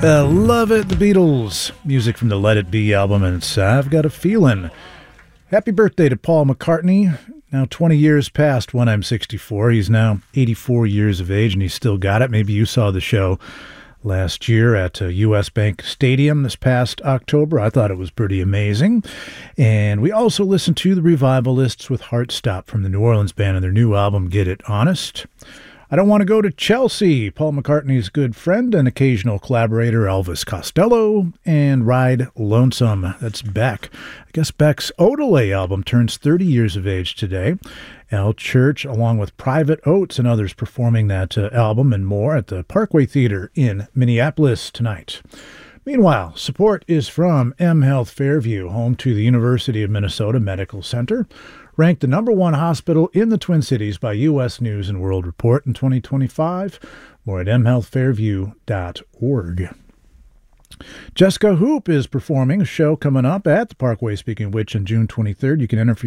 Love It, the Beatles. Music from the Let It Be album, and it's I've Got a Feeling. Happy birthday to Paul McCartney. Now 20 years past when I'm 64. He's now 84 years of age, and he's still got it. Maybe you saw the show last year at US Bank Stadium this past October. I thought it was pretty amazing. And we also listened to the Revivalists with Heart Stop from the New Orleans band and their new album, Get It Honest. I Don't Want to Go to Chelsea, Paul McCartney's good friend and occasional collaborator Elvis Costello, and Ride Lonesome. That's Beck. I guess Beck's Odelay album turns 30 years of age today. Al Church, along with Private Oats and others, performing that album and more at the Parkway Theater in Minneapolis tonight. Meanwhile, support is from M Health Fairview, home to the University of Minnesota Medical Center, ranked the #1 hospital in the Twin Cities by U.S. News & World Report in 2025. More at mhealthfairview.org. Jessica Hoop is performing a show coming up at the Parkway Speaking of which on June 23rd. You can enter for